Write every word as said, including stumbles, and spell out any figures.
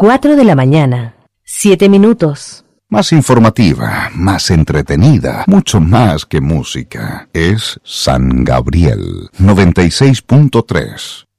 cuatro de la mañana, siete minutos. Más informativa, más entretenida, mucho más que música. Es San Gabriel noventa y seis punto tres.